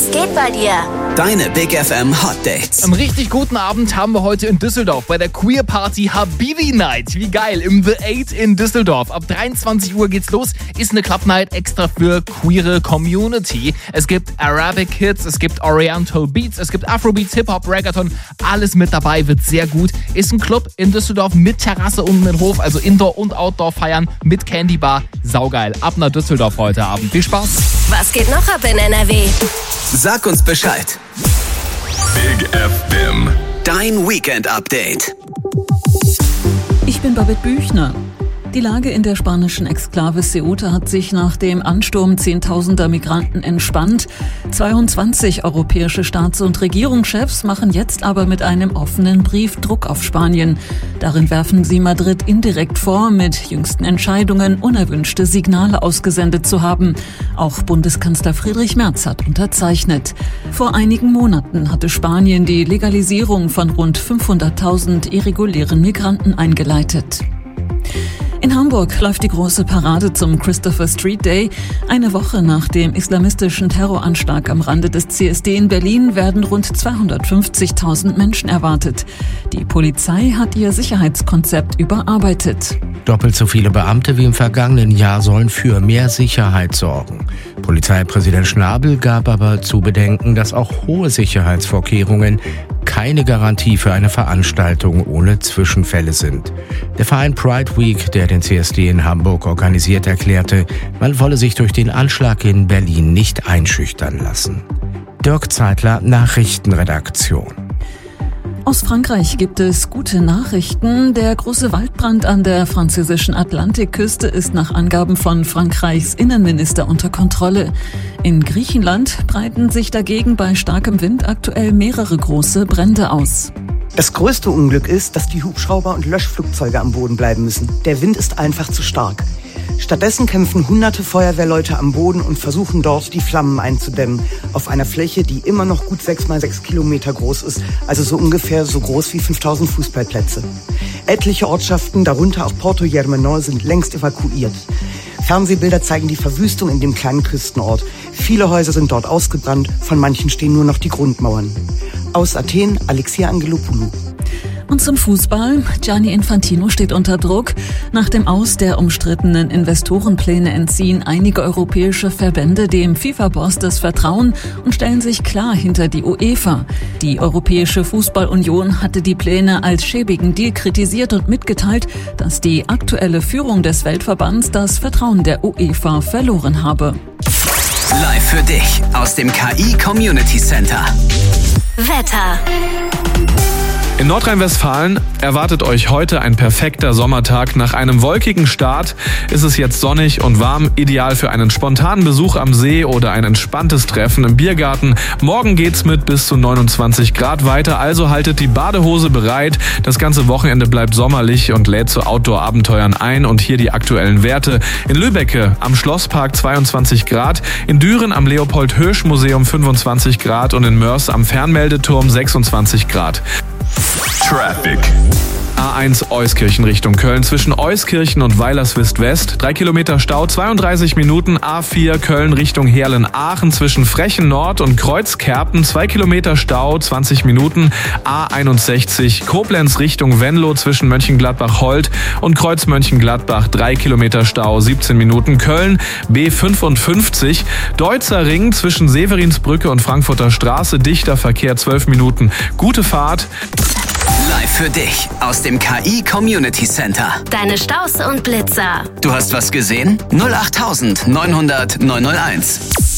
Was geht bei dir? Deine Big FM Hot Dates. Einen richtig guten Abend haben wir heute in Düsseldorf bei der Queer Party Habibi Night. Wie geil, im The 8 in Düsseldorf. Ab 23 Uhr geht's los. Ist eine Club Night extra für queere Community. Es gibt Arabic Hits, es gibt Oriental Beats, es gibt Afrobeats, Hip-Hop, Reggaeton. Alles mit dabei, wird sehr gut. Ist ein Club in Düsseldorf mit Terrasse und mit Hof, also Indoor- und Outdoor-Feiern mit Candy Bar. Saugeil. Ab nach Düsseldorf heute Abend. Viel Spaß. Was geht noch ab in NRW? Sag uns Bescheid. Big FM. Dein Weekend-Update. Ich bin Babette Büchner. Die Lage in der spanischen Exklave Ceuta hat sich nach dem Ansturm zehntausender Migranten entspannt. 22 europäische Staats- und Regierungschefs machen jetzt aber mit einem offenen Brief Druck auf Spanien. Darin werfen sie Madrid indirekt vor, mit jüngsten Entscheidungen unerwünschte Signale ausgesendet zu haben. Auch Bundeskanzler Friedrich Merz hat unterzeichnet. Vor einigen Monaten hatte Spanien die Legalisierung von rund 500.000 irregulären Migranten eingeleitet. In Hamburg läuft die große Parade zum Christopher Street Day. Eine Woche nach dem islamistischen Terroranschlag am Rande des CSD in Berlin werden rund 250.000 Menschen erwartet. Die Polizei hat ihr Sicherheitskonzept überarbeitet. Doppelt so viele Beamte wie im vergangenen Jahr sollen für mehr Sicherheit sorgen. Polizeipräsident Schnabel gab aber zu bedenken, dass auch hohe Sicherheitsvorkehrungen keine Garantie für eine Veranstaltung ohne Zwischenfälle sind. Der Verein Pride Week, der den CSD in Hamburg organisiert, erklärte, man wolle sich durch den Anschlag in Berlin nicht einschüchtern lassen. Dirk Zeitler, Nachrichtenredaktion. Aus Frankreich gibt es gute Nachrichten. Der große Waldbrand an der französischen Atlantikküste ist nach Angaben von Frankreichs Innenminister unter Kontrolle. In Griechenland breiten sich dagegen bei starkem Wind aktuell mehrere große Brände aus. Das größte Unglück ist, dass die Hubschrauber und Löschflugzeuge am Boden bleiben müssen. Der Wind ist einfach zu stark. Stattdessen kämpfen hunderte Feuerwehrleute am Boden und versuchen dort, die Flammen einzudämmen. Auf einer Fläche, die immer noch gut 6 mal 6 Kilometer groß ist, also so ungefähr so groß wie 5000 Fußballplätze. Etliche Ortschaften, darunter auch Porto Germano, sind längst evakuiert. Fernsehbilder zeigen die Verwüstung in dem kleinen Küstenort. Viele Häuser sind dort ausgebrannt, von manchen stehen nur noch die Grundmauern. Aus Athen, Alexia Angelopoulou. Und zum Fußball. Gianni Infantino steht unter Druck. Nach dem Aus der umstrittenen Investorenpläne entziehen einige europäische Verbände dem FIFA-Boss das Vertrauen und stellen sich klar hinter die UEFA. Die Europäische Fußballunion hatte die Pläne als schäbigen Deal kritisiert und mitgeteilt, dass die aktuelle Führung des Weltverbands das Vertrauen der UEFA verloren habe. Live für dich aus dem KI Community Center. Wetter. In Nordrhein-Westfalen erwartet euch heute ein perfekter Sommertag. Nach einem wolkigen Start ist es jetzt sonnig und warm, ideal für einen spontanen Besuch am See oder ein entspanntes Treffen im Biergarten. Morgen geht's mit bis zu 29 Grad weiter, also haltet die Badehose bereit. Das ganze Wochenende bleibt sommerlich und lädt zu Outdoor-Abenteuern ein. Und hier die aktuellen Werte. In Lübbecke am Schlosspark 22 Grad, in Düren am Leopold-Hirsch-Museum 25 Grad und in Mörs am Fernmeldeturm 26 Grad. Traffic. A1 Euskirchen Richtung Köln zwischen Euskirchen und Weilerswist West. 3 Kilometer Stau, 32 Minuten. A4 Köln Richtung Heerlen-Aachen zwischen Frechen Nord und Kreuzkerpen. 2 Kilometer Stau, 20 Minuten. A61 Koblenz Richtung Venlo zwischen Mönchengladbach-Holt und Kreuz Mönchengladbach. 3 Kilometer Stau, 17 Minuten. Köln B55 Deutzer Ring zwischen Severinsbrücke und Frankfurter Straße. Dichter Verkehr, 12 Minuten. Gute Fahrt. Live für dich aus dem KI Community Center. Deine Staus und Blitzer. Du hast was gesehen? 08900 901.